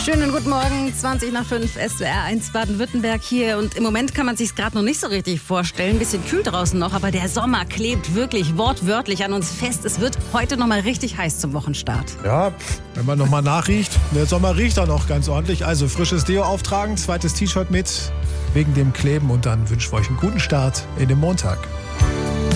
Schönen guten Morgen, 5:20, SWR 1 Baden-Württemberg hier. Und im Moment kann man sich gerade noch nicht so richtig vorstellen. Ein bisschen kühl draußen noch, aber der Sommer klebt wirklich wortwörtlich an uns fest. Es wird heute noch mal richtig heiß zum Wochenstart. Ja, wenn man noch mal nachriecht. Der Sommer riecht dann auch ganz ordentlich. Also frisches Deo auftragen, zweites T-Shirt mit, wegen dem Kleben. Und dann wünschen wir euch einen guten Start in den Montag.